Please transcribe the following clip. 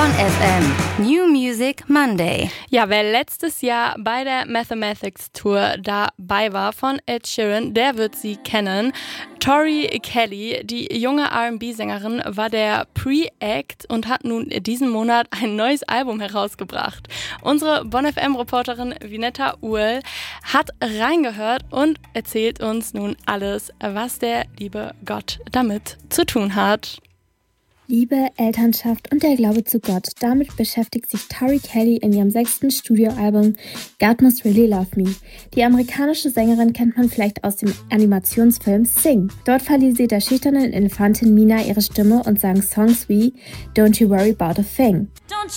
Bonn FM New Music Monday. Ja, wer letztes Jahr bei der Mathematics Tour dabei war von Ed Sheeran, der wird sie kennen. Tori Kelly, die junge R&B-Sängerin, war der Pre-Act und hat nun diesen Monat ein neues Album herausgebracht. Unsere Bonn FM-Reporterin Vinetta Uhl hat reingehört und erzählt uns nun alles, was der liebe Gott damit zu tun hat. Liebe, Elternschaft und der Glaube zu Gott. Damit beschäftigt sich Tori Kelly in ihrem 6. Studioalbum God Must Really Love Me. Die amerikanische Sängerin kennt man vielleicht aus dem Animationsfilm Sing. Dort verlieh sie der schüchternen Elefantin Mina ihre Stimme und sang Songs wie Don't You Worry About a Thing.